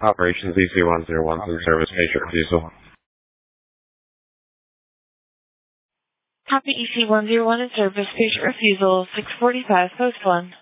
Operation ZC101 in service, patient refusal. Copy EC101 in service, patient refusal, 645 post 1.